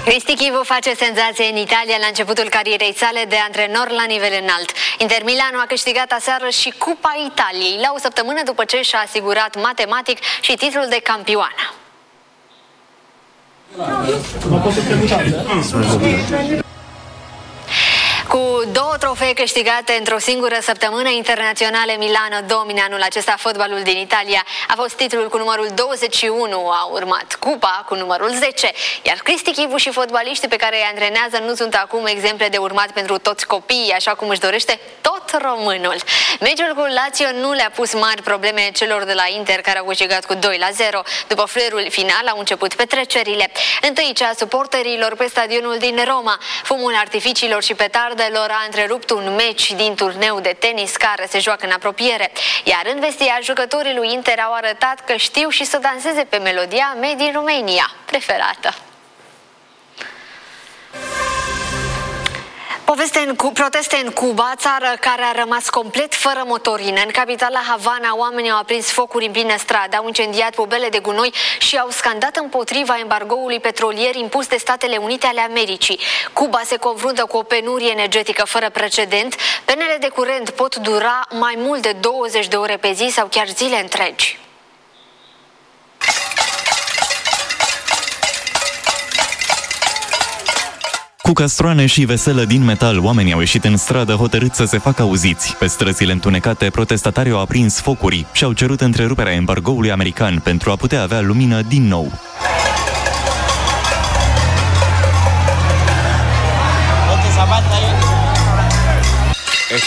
Cristi Chivu face senzație în Italia la începutul carierei sale de antrenor la nivel înalt. Inter Milano a câștigat aseară și Cupa Italiei, la o săptămână după ce și-a asigurat matematic și titlul de campioană. Cu 2 trofee câștigate într-o singură săptămână, Internazionale Milano domină anul acesta fotbalul din Italia. A fost titlul cu numărul 21, a urmat Cupa cu numărul 10. Iar Cristi Chivu și fotbaliștii pe care îi antrenează nu sunt acum exemple de urmat pentru toți copiii, așa cum își dorește tot românul. Meciul cu Lazio nu le-a pus mari probleme celor de la Inter, care au câștigat cu 2-0. După fluierul final au început petrecerile. Întâi cea a suporterilor pe stadionul din Roma. Fumul artificiilor și petardelor a întrerupt un meci din turneu de tenis care se joacă în apropiere. Iar în vestiar, jucătorii lui Inter au arătat că știu și să danseze pe melodia Made in Romania preferată. Proteste în Cuba, țară care a rămas complet fără motorină. În capitala Havana, oamenii au aprins focuri în plină stradă, au incendiat pubele de gunoi și au scandat împotriva embargoului petrolier impus de Statele Unite ale Americii. Cuba se confruntă cu o penurie energetică fără precedent. Penele de curent pot dura mai mult de 20 de ore pe zi sau chiar zile întregi. Cu castroane și veselă din metal, oamenii au ieșit în stradă hotărâți să se facă auziți. Pe străzile întunecate, protestatarii au aprins focuri și au cerut întreruperea embargoului american pentru a putea avea lumină din nou.